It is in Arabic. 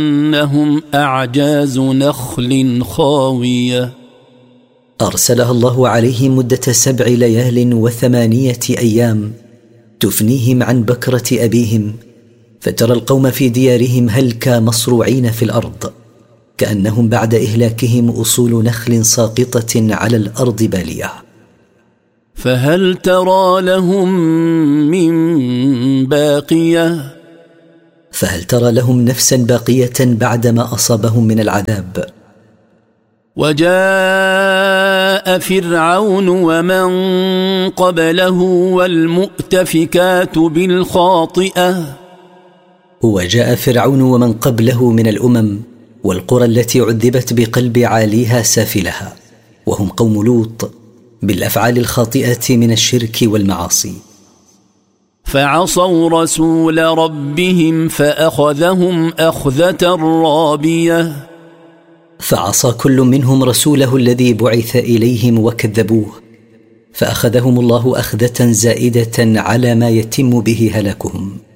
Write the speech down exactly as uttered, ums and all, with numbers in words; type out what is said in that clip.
كأنهم أعجاز نخل خاوية. أرسلها الله عليهم مدة سبع ليال وثمانية أيام تفنيهم عن بكرة أبيهم، فترى القوم في ديارهم هلكا مصروعين في الأرض، كأنهم بعد إهلاكهم أصول نخل ساقطة على الأرض بالية. فهل ترى لهم من باقية؟ فهل ترى لهم نفسا باقية بعدما أصابهم من العذاب؟ وجاء فرعون ومن قبله والمؤتفكات بالخاطئة. وجاء فرعون ومن قبله من الأمم والقرى التي عذبت بقلب عاليها سافلها، وهم قوم لوط، بالأفعال الخاطئة من الشرك والمعاصي. فعصوا رسول ربهم فأخذهم أخذة رابية. فعصى كل منهم رسوله الذي بعث إليهم وكذبوه، فأخذهم الله أخذة زائدة على ما يتم به هلاكهم.